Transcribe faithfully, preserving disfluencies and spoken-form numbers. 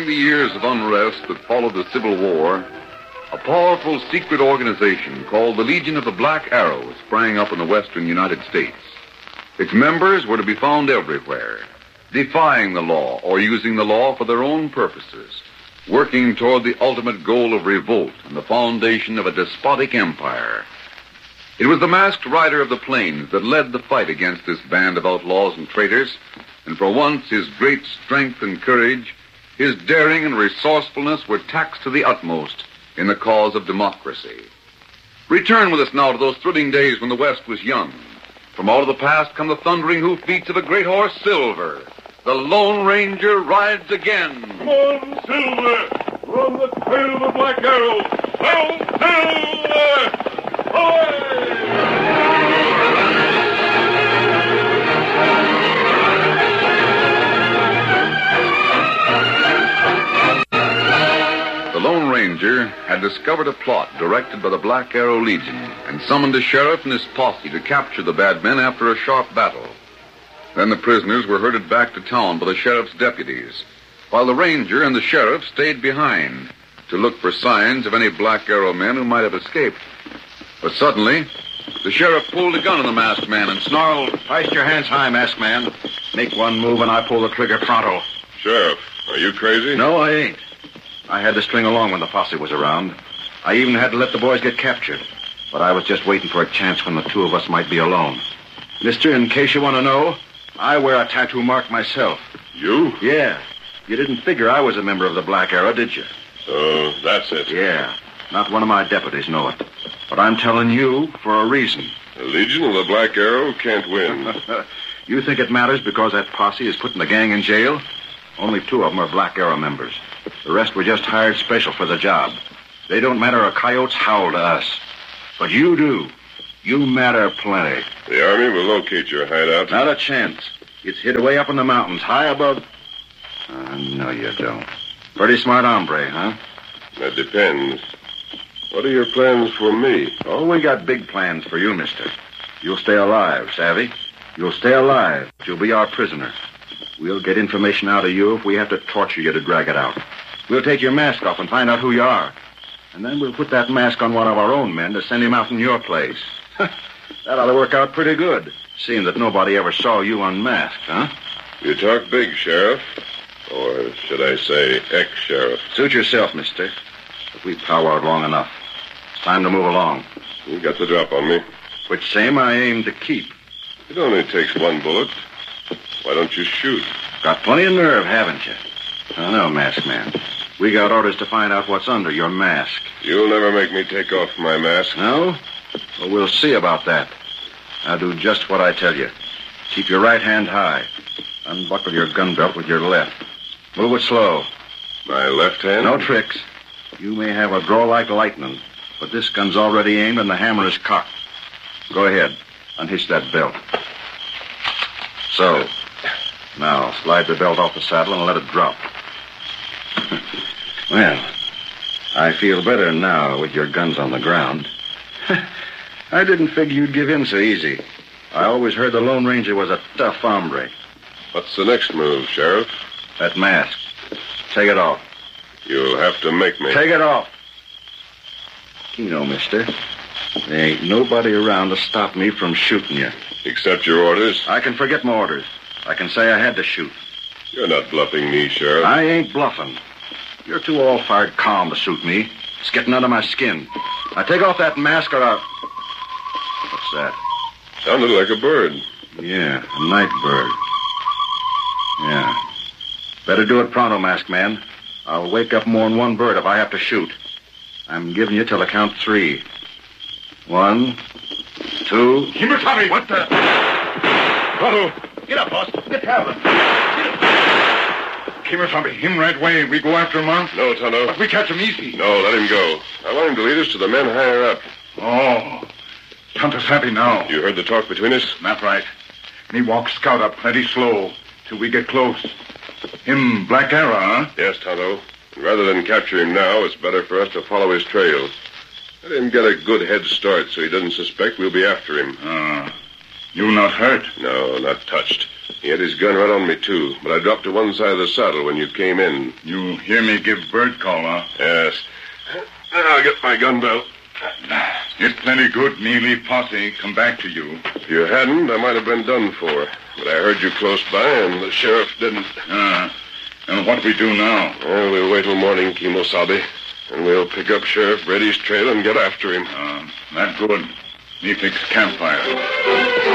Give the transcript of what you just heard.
the years of unrest that followed the Civil War, a powerful secret organization called the Legion of the Black Arrow sprang up in the western United States. Its members were to be found everywhere, defying the law or using the law for their own purposes, working toward the ultimate goal of revolt and the foundation of a despotic empire. It was the masked rider of the plains that led the fight against this band of outlaws and traitors, and for once his great strength and courage, his daring and resourcefulness were taxed to the utmost in the cause of democracy. Return with us now to those thrilling days when the West was young. From out of the past come the thundering hoofbeats of a great horse, Silver. The Lone Ranger rides again. Come on, Silver! We're on the trail of the Black Arrow. Down, Silver! Away! The Lone Ranger had discovered a plot directed by the Black Arrow Legion and summoned a sheriff and his posse to capture the bad men after a sharp battle. Then the prisoners were herded back to town by the sheriff's deputies, while the ranger and the sheriff stayed behind to look for signs of any Black Arrow men who might have escaped. But suddenly, the sheriff pulled a gun on the masked man and snarled, "Hoist your hands high, masked man. Make one move and I pull the trigger pronto." Sheriff, are you crazy? No, I ain't. I had to string along when the posse was around. I even had to let the boys get captured. But I was just waiting for a chance when the two of us might be alone. Mister, in case you want to know, I wear a tattoo mark myself. You? Yeah. You didn't figure I was a member of the Black Arrow, did you? So that's it. Yeah. Not one of my deputies know it. But I'm telling you for a reason. The Legion of the Black Arrow can't win. You think it matters because that posse is putting the gang in jail? Only two of them are Black Arrow members. The rest were just hired special for the job. They don't matter a coyote's howl to us. But you do. You matter plenty. The Army will locate your hideout. Not a chance. It's hid away up in the mountains, high above... Uh, no, you don't. Pretty smart hombre, huh? That depends. What are your plans for me? Oh, we got big plans for you, mister. You'll stay alive, savvy? You'll stay alive. You'll be our prisoner. We'll get information out of you if we have to torture you to drag it out. We'll take your mask off and find out who you are. And then we'll put that mask on one of our own men to send him out in your place. That ought to work out pretty good, seeing that nobody ever saw you unmasked, huh? You talk big, Sheriff. Or should I say ex-sheriff? Suit yourself, mister. If we pow out long enough, it's time to move along. You got the drop on me. Which same I aim to keep. It only takes one bullet. Why don't you shoot? Got plenty of nerve, haven't you? I know, masked man. We got orders to find out what's under your mask. You'll never make me take off my mask. No? Well, we'll see about that. I'll do just what I tell you. Keep your right hand high. Unbuckle your gun belt with your left. Move it slow. My left hand? No tricks. You may have a draw like lightning, but this gun's already aimed and the hammer is cocked. Go ahead. Unhitch that belt. So. Now, slide the belt off the saddle and let it drop. Well, I feel better now with your guns on the ground. I didn't figure you'd give in so easy. I always heard the Lone Ranger was a tough hombre. What's the next move, Sheriff? That mask. Take it off. You'll have to make me. Take it off. You know, mister, there ain't nobody around to stop me from shooting you. Accept your orders? I can forget my orders. I can say I had to shoot. You're not bluffing me, Sheriff. I ain't bluffing. You're too all-fired calm to suit me. It's getting under my skin. Now take off that mask or I'll... What's that? Sounded like a bird. Yeah, a night bird. Yeah. Better do it pronto, masked man. I'll wake up more than one bird if I have to shoot. I'm giving you till I count three. One, two... Kimakami! What the... Pronto! Get up, boss. Get Talbot. Get up. Kimakami, him right way. We go after him, huh? No, Tonto. But we catch him easy. No, let him go. I want him to lead us to the men higher up. Oh. Tonto's happy now. You heard the talk between us? Not right. Me walk scout up plenty slow till we get close. Him Black Arrow, huh? Yes, Tonto. And rather than capture him now, it's better for us to follow his trail. Let him get a good head start so he doesn't suspect we'll be after him. Ah. Uh, you not hurt? No, not touched. He had his gun right on me, too, but I dropped to one side of the saddle when you came in. You hear me give bird call, huh? Yes. Now I'll get my gun belt. It's plenty good Neely posse come back to you. If you hadn't, I might have been done for. But I heard you close by, and the sheriff didn't. Uh, and what we do now? Well, we'll wait till morning, Kimosabe, and we'll pick up Sheriff Brady's trail and get after him. Uh, that good. Me fix campfire.